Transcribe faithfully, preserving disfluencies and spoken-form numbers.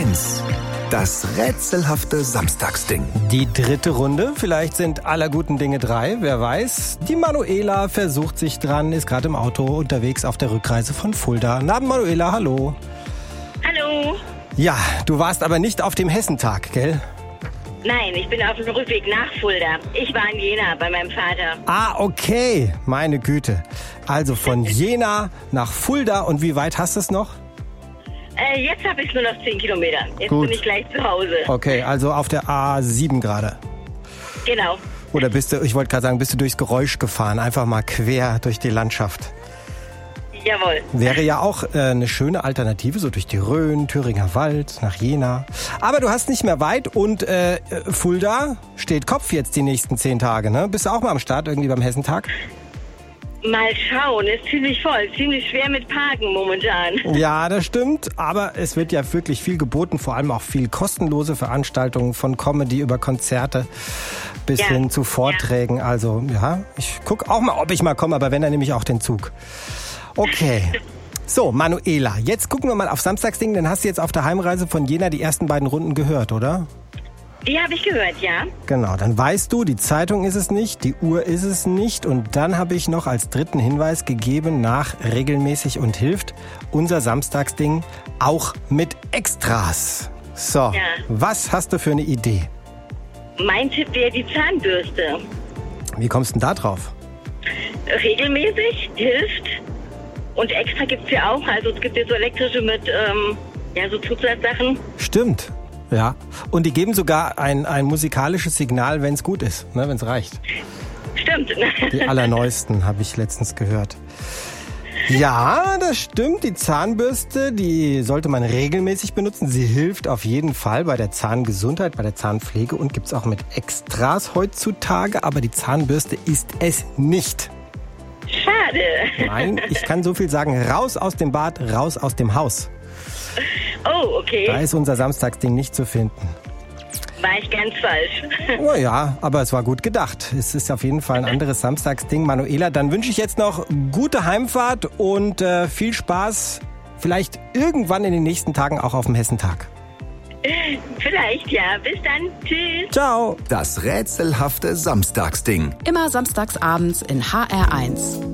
eins. Das rätselhafte Samstagsding. Die dritte Runde, vielleicht sind aller guten Dinge drei, wer weiß. Die Manuela versucht sich dran, ist gerade im Auto unterwegs auf der Rückreise von Fulda. Guten Abend, Manuela, hallo. Hallo. Ja, du warst aber nicht auf dem Hessentag, gell? Nein, ich bin auf dem Rückweg nach Fulda. Ich war in Jena bei meinem Vater. Ah, okay, meine Güte. Also von Jena nach Fulda, und wie weit hast du es noch? Äh, jetzt habe ich nur noch zehn Kilometer. Jetzt Gut. bin ich gleich zu Hause. Okay, also auf der A sieben gerade. Genau. Oder bist du, ich wollte gerade sagen, bist du durchs Geräusch gefahren, einfach mal quer durch die Landschaft? Jawohl. Wäre ja auch äh, eine schöne Alternative, so durch die Rhön, Thüringer Wald, nach Jena. Aber du hast nicht mehr weit und äh, Fulda steht Kopf jetzt die nächsten zehn Tage, ne? Bist du auch mal am Start irgendwie beim Hessentag? Mal schauen, ist ziemlich voll, ziemlich schwer mit Parken momentan. Ja, das stimmt, aber es wird ja wirklich viel geboten, vor allem auch viel kostenlose Veranstaltungen, von Comedy über Konzerte bis Ja. hin zu Vorträgen. Ja. Also ja, ich guck auch mal, ob ich mal komme, aber wenn, dann nehme ich auch den Zug. Okay. So, Manuela, jetzt gucken wir mal auf Samstagsding, dann hast du jetzt auf der Heimreise von Jena die ersten beiden Runden gehört, oder? Die habe ich gehört, ja. Genau, dann weißt du, die Zeitung ist es nicht, die Uhr ist es nicht, und dann habe ich noch als dritten Hinweis gegeben, nach regelmäßig und hilft, unser Samstagsding auch mit Extras. So, Ja. was hast du für eine Idee? Mein Tipp wäre die Zahnbürste. Wie kommst du denn da drauf? Regelmäßig, hilft. Und extra gibt's ja auch. Also es gibt ja so elektrische mit, ähm, ja, so Zusatzsachen. Stimmt, ja. Und die geben sogar ein, ein musikalisches Signal, wenn es gut ist, ne, wenn es reicht. Stimmt. Die allerneuesten, habe ich letztens gehört. Ja, das stimmt. Die Zahnbürste, die sollte man regelmäßig benutzen. Sie hilft auf jeden Fall bei der Zahngesundheit, bei der Zahnpflege, und gibt's auch mit Extras heutzutage. Aber die Zahnbürste ist es nicht. Schade. Nein, ich kann so viel sagen. Raus aus dem Bad, raus aus dem Haus. Oh, okay. Da ist unser Samstagsding nicht zu finden. War ich ganz falsch. Oh ja, aber es war gut gedacht. Es ist auf jeden Fall ein anderes Samstagsding. Manuela, dann wünsche ich jetzt noch gute Heimfahrt und äh, viel Spaß. Vielleicht irgendwann in den nächsten Tagen auch auf dem Hessentag. Vielleicht, ja. Bis dann. Tschüss. Ciao. Das rätselhafte Samstagsding. Immer samstags abends in H R eins.